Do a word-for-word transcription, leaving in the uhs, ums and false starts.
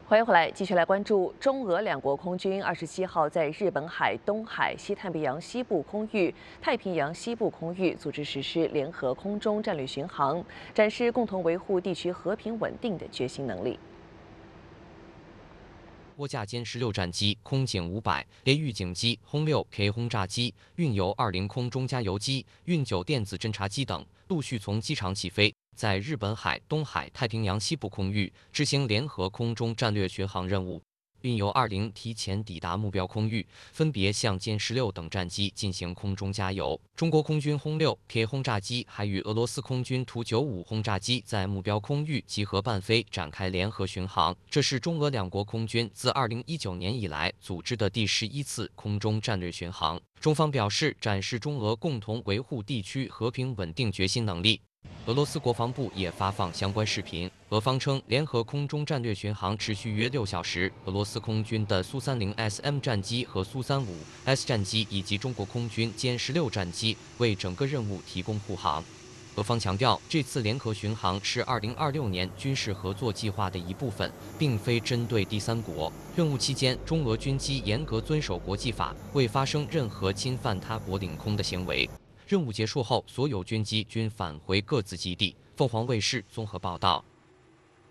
欢迎回来，继续来关注中俄两国空军二十七号在日本海、东海、西太平洋西部空域、太平洋西部空域组织实施联合空中战略巡航，展示共同维护地区和平稳定的决心能力。 多架歼十六战机、空警五百、联预警机、轰六 K 轰炸机、运油二零空中加油机、运九电子侦察机等陆续从机场起飞，在日本海、东海、太平洋西部空域执行联合空中战略巡航任务。运油二零提前抵达目标空域，分别向歼十六等战机进行空中加油。中国空军轰六 K 轰炸机还与俄罗斯空军图九五轰炸机在目标空域集合伴飞，展开联合巡航。这是中俄两国空军自二零一九年以来组织的第十一次空中战略巡航。中方表示，展示中俄共同维护地区和平稳定决心能力。俄罗斯国防部也发放相关视频，俄方称联合空中战略巡航持续约六小时，俄罗斯空军的苏三零 S M 战机和苏三五 S 战机以及中国空军歼十六战机为整个任务提供护航。俄方强调，这次联合巡航是二零二六年军事合作计划的一部分，并非针对第三国。任务期间，中俄军机严格遵守国际法，未发生任何侵犯他国领空的行为。任务结束后，所有军机均返回各自基地。凤凰卫视综合报道。